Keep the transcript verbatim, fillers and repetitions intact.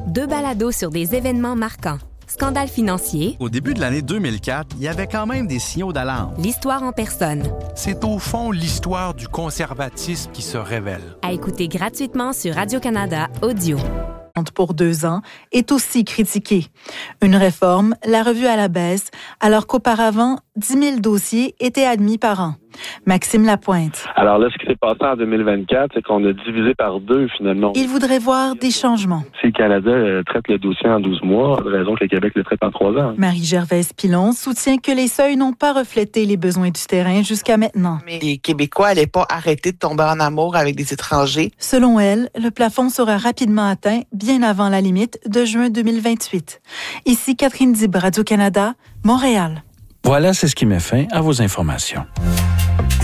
Deux balados sur des événements marquants. Scandale financier. Au début de l'année deux mille quatre, il y avait quand même des signaux d'alarme. L'histoire en personne. C'est au fond l'histoire du conservatisme qui se révèle. À écouter gratuitement sur Radio-Canada Audio. Pour deux ans est aussi critiquée. Une réforme l'a revue à la baisse, alors qu'auparavant, dix mille dossiers étaient admis par an. Maxime Lapointe. Alors là, ce qui s'est passé en deux mille vingt-quatre, c'est qu'on a divisé par deux, finalement. Il voudrait voir des changements. Si le Canada euh, traite le dossier en douze mois, raison que le Québec le traite en trois ans. Marie-Gervaise Pilon soutient que les seuils n'ont pas reflété les besoins du terrain jusqu'à maintenant. Mais les Québécois n'allaient pas arrêter de tomber en amour avec des étrangers. Selon elle, le plafond sera rapidement atteint bien avant la limite de juin deux mille vingt-huit. Ici Catherine Dib, Radio-Canada, Montréal. Voilà, c'est ce qui met fin à vos informations.